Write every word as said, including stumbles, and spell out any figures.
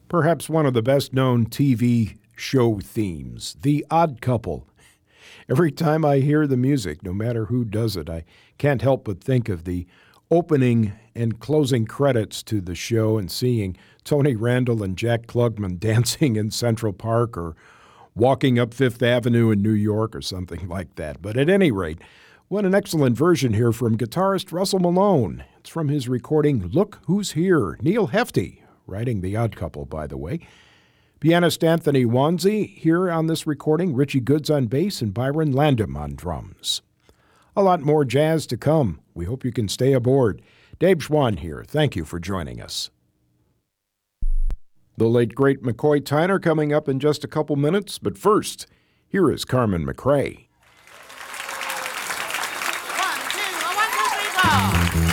perhaps one of the best-known T V show themes, The Odd Couple. Every time I hear the music, no matter who does it, I can't help but think of the opening and closing credits to the show and seeing Tony Randall and Jack Klugman dancing in Central Park or walking up Fifth Avenue in New York or something like that. But at any rate, what an excellent version here from guitarist Russell Malone. It's from his recording, Look Who's Here. Neil Hefti, writing The Odd Couple, by the way. Pianist Anthony Wanzi here on this recording, Richie Goods on bass, and Byron Landum on drums. A lot more jazz to come. We hope you can stay aboard. Dave Schwann here. Thank you for joining us. The late, great McCoy Tyner coming up in just a couple minutes, but first, here is Carmen McRae. One, two, one, two, three, four.